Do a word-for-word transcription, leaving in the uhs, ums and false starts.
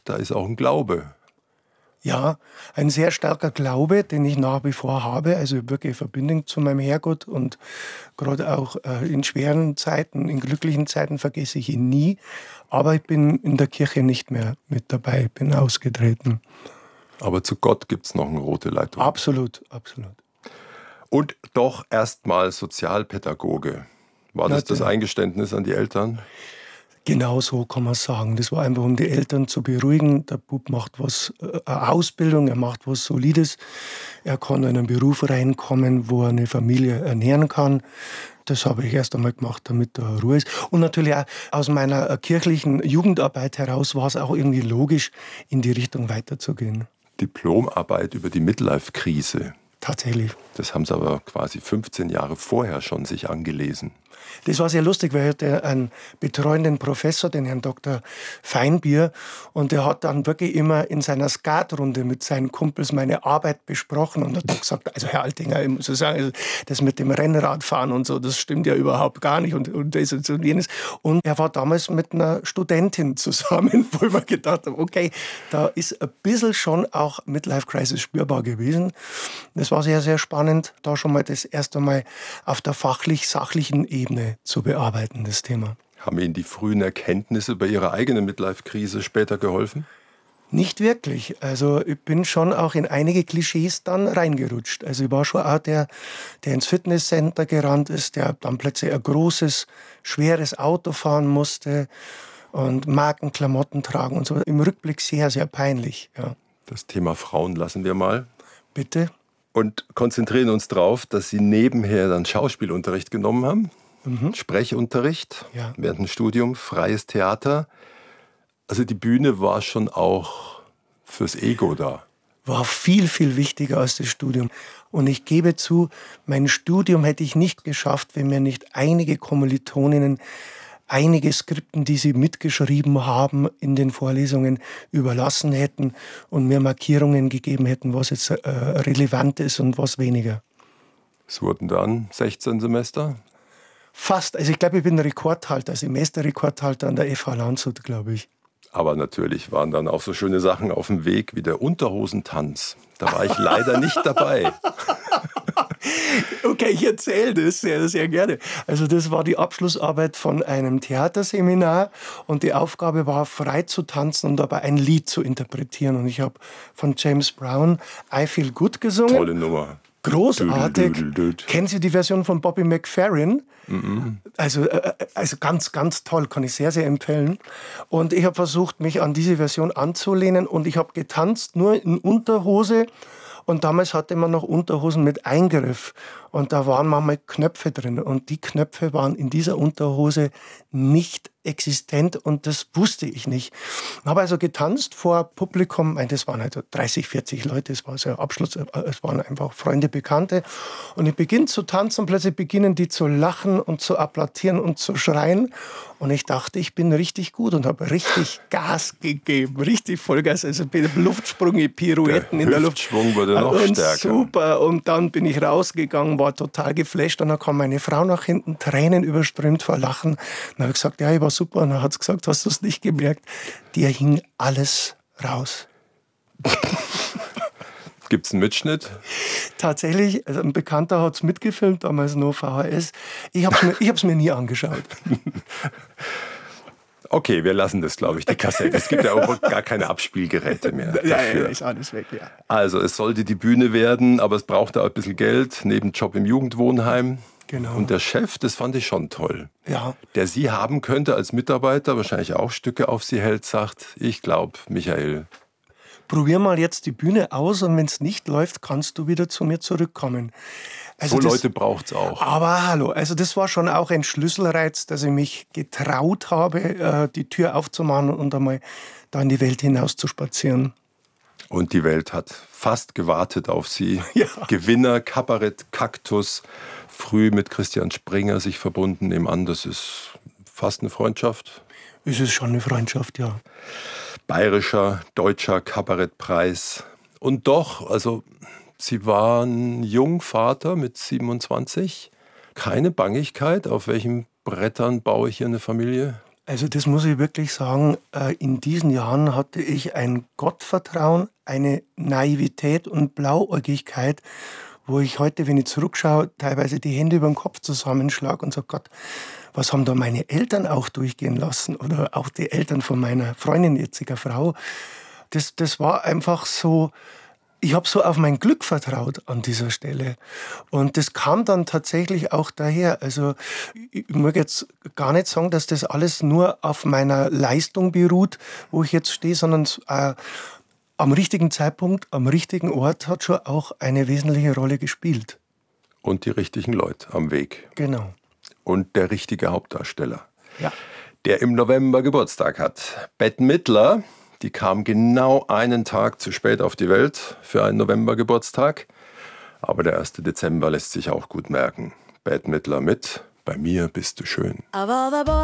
da ist auch ein Glaube. Ja, ein sehr starker Glaube, den ich nach wie vor habe. Also wirklich Verbindung zu meinem Herrgott. Und gerade auch äh, in schweren Zeiten, in glücklichen Zeiten vergesse ich ihn nie. Aber ich bin in der Kirche nicht mehr mit dabei, bin ausgetreten. Aber zu Gott gibt es noch eine rote Leitung. Absolut, absolut. Und doch erstmal Sozialpädagoge. War das das Eingeständnis an die Eltern? Genau so kann man sagen. Das war einfach, um die Eltern zu beruhigen. Der Bub macht was, äh, eine Ausbildung, er macht was Solides. Er kann in einen Beruf reinkommen, wo er eine Familie ernähren kann. Das habe ich erst einmal gemacht, damit da Ruhe ist. Und natürlich auch aus meiner kirchlichen Jugendarbeit heraus war es auch irgendwie logisch, in die Richtung weiterzugehen. Diplomarbeit über die Midlife-Krise. Tatsächlich. Das haben Sie aber quasi fünfzehn Jahre vorher schon sich angelesen. Das war sehr lustig, weil ich hatte einen betreuenden Professor, den Herrn Doktor Feinbier, und der hat dann wirklich immer in seiner Skatrunde mit seinen Kumpels meine Arbeit besprochen und hat gesagt, also Herr Altinger, ich muss sagen, das mit dem Rennradfahren und so, das stimmt ja überhaupt gar nicht und, und das und jenes. Und er war damals mit einer Studentin zusammen, wo ich mir gedacht habe, okay, da ist ein bisschen schon auch Midlife-Crisis spürbar gewesen. Das war sehr, sehr spannend, da schon mal das erste Mal auf der fachlich-sachlichen Ebene zu bearbeiten, das Thema. Haben Ihnen die frühen Erkenntnisse bei Ihrer eigenen Midlife-Krise später geholfen? Nicht wirklich. Also ich bin schon auch in einige Klischees dann reingerutscht. Also ich war schon auch der, der ins Fitnesscenter gerannt ist, der dann plötzlich ein großes, schweres Auto fahren musste und Markenklamotten tragen und so. Im Rückblick sehr, sehr peinlich. Ja. Das Thema Frauen lassen wir mal. Bitte? Und konzentrieren uns darauf, dass Sie nebenher dann Schauspielunterricht genommen haben. Mhm. Sprechunterricht, ja. Während dem Studium, freies Theater. Also die Bühne war schon auch fürs Ego da. War viel, viel wichtiger als das Studium. Und ich gebe zu, mein Studium hätte ich nicht geschafft, wenn mir nicht einige Kommilitoninnen einige Skripten, die sie mitgeschrieben haben, in den Vorlesungen überlassen hätten und mir Markierungen gegeben hätten, was jetzt äh, relevant ist und was weniger. Es wurden dann sechzehn Semester? Fast. Also ich glaube, ich bin Rekordhalter, Semesterrekordhalter an der F H Landshut, glaube ich. Aber natürlich waren dann auch so schöne Sachen auf dem Weg wie der Unterhosentanz. Da war ich leider nicht dabei. Okay, ich erzähle das sehr, sehr gerne. Also das war die Abschlussarbeit von einem Theaterseminar und die Aufgabe war, frei zu tanzen und dabei ein Lied zu interpretieren. Und ich habe von James Brown I Feel Good gesungen. Tolle Nummer. Großartig. Dudel, dudel, dudel. Kennen Sie die Version von Bobby McFerrin? Mm-mm. Also, äh, also ganz, ganz toll, kann ich sehr, sehr empfehlen. Und ich habe versucht, mich an diese Version anzulehnen und ich habe getanzt, nur in Unterhose. Und damals hatte man noch Unterhosen mit Eingriff. Und da waren manchmal Knöpfe drin. Und die Knöpfe waren in dieser Unterhose nicht existent. Und das wusste ich nicht. Ich habe also getanzt vor Publikum. Das waren also dreißig, vierzig Leute. Es war so ein Abschluss. Es waren einfach Freunde, Bekannte. Und ich beginne zu tanzen. Und plötzlich beginnen die zu lachen und zu applaudieren und zu schreien. Und ich dachte, ich bin richtig gut und habe richtig Gas gegeben. Richtig Vollgas. Also Luftsprünge, Pirouetten der in der Luft. Hüftschwung wurde noch und stärker. Super. Und dann bin ich rausgegangen, war total geflasht. Und dann kam meine Frau nach hinten, Tränen überströmt vor Lachen. Dann habe ich gesagt, ja, ich war super. Und dann hat sie gesagt, hast du es nicht gemerkt? Dir hing alles raus. Gibt es einen Mitschnitt? Tatsächlich, also ein Bekannter hat es mitgefilmt, damals noch V H S. Ich habe es mir, ich hab's mir nie angeschaut. Okay, wir lassen das, glaube ich, die Kassette. Es gibt ja auch gar keine Abspielgeräte mehr dafür. Ja, ja, ist alles weg, ja. Also es sollte die Bühne werden, aber es brauchte auch ein bisschen Geld, neben Job im Jugendwohnheim. Genau. Und der Chef, das fand ich schon toll. Ja. Der Sie haben könnte als Mitarbeiter, wahrscheinlich auch Stücke auf Sie hält, sagt, ich glaube, Michael. Probier mal jetzt die Bühne aus und wenn es nicht läuft, kannst du wieder zu mir zurückkommen. Also so das, Leute braucht es auch. Aber hallo, also das war schon auch ein Schlüsselreiz, dass ich mich getraut habe, die Tür aufzumachen und einmal da in die Welt hinaus zu spazieren. Und die Welt hat fast gewartet auf Sie. Ja. Gewinner, Kabarett, Kaktus, früh mit Christian Springer sich verbunden. Nehmen an, das ist fast eine Freundschaft. Es ist schon eine Freundschaft, ja. Bayerischer, deutscher Kabarettpreis. Und doch, also Sie waren Jungvater mit siebenundzwanzig. Keine Bangigkeit, auf welchen Brettern baue ich hier eine Familie? Also das muss ich wirklich sagen, in diesen Jahren hatte ich ein Gottvertrauen, eine Naivität und Blauäugigkeit, wo ich heute, wenn ich zurückschaue, teilweise die Hände über den Kopf zusammenschlage und sage, Gott, was haben da meine Eltern auch durchgehen lassen oder auch die Eltern von meiner Freundin, jetziger Frau. Das, das war einfach so, ich habe so auf mein Glück vertraut an dieser Stelle. Und das kam dann tatsächlich auch daher. Also ich mag jetzt gar nicht sagen, dass das alles nur auf meiner Leistung beruht, wo ich jetzt stehe, sondern äh, am richtigen Zeitpunkt, am richtigen Ort hat schon auch eine wesentliche Rolle gespielt. Und die richtigen Leute am Weg. Genau. Und der richtige Hauptdarsteller, ja. der im November Geburtstag hat. Bette Midler, die kam genau einen Tag zu spät auf die Welt für einen November-Geburtstag. Aber der erste Dezember lässt sich auch gut merken. Bette Midler mit Bei mir bist du schön.